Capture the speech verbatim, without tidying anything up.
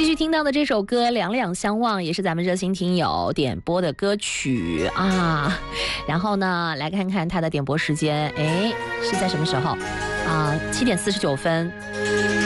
继续听到的这首歌《两两相望》也是咱们热心听友点播的歌曲啊。然后呢，来看看他的点播时间，哎，是在什么时候啊？七点四十九分。